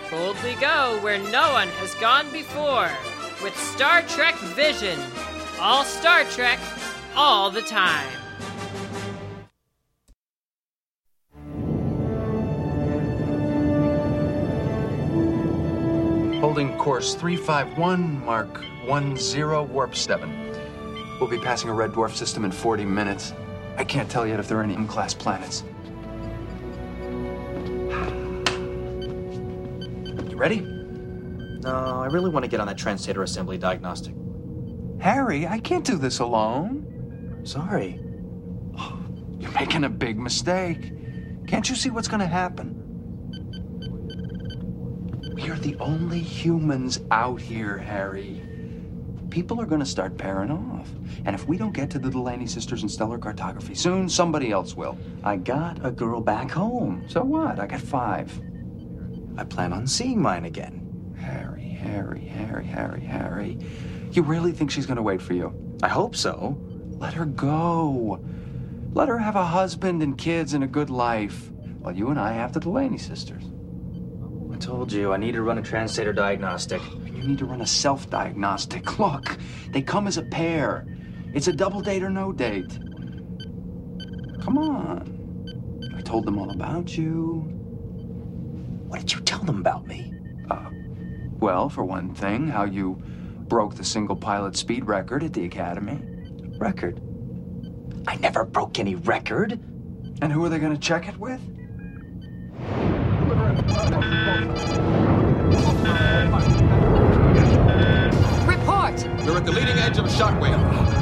Boldly go where no one has gone before with Star Trek Vision. All Star Trek, all the time. Holding course 351, Mark 10, warp 7. We'll be passing a red dwarf system in 40 minutes. I can't tell yet if there are any M-class planets. You ready? No, I really want to get on that translator assembly diagnostic. Harry, I can't do this alone. Sorry. Oh, you're making a big mistake. Can't you see what's going to happen? We are the only humans out here, Harry. People are going to start pairing off. And if we don't get to the Delaney sisters in stellar cartography soon, somebody else will. I got a girl back home. So what? I got 5. I plan on seeing mine again. Harry. You really think she's going to wait for you? I hope so. Let her go. Let her have a husband and kids and a good life. While you and I have the Delaney sisters. I told you, I need to run a translator diagnostic. You need to run a self-diagnostic. Look, they come as a pair. It's a double date or no date. Come on. I told them all about you. What did you tell them about me? Well, for one thing, how you broke the single pilot speed record at the Academy. Record? I never broke any record. And who are they going to check it with? Report! We're at the leading edge of a shockwave.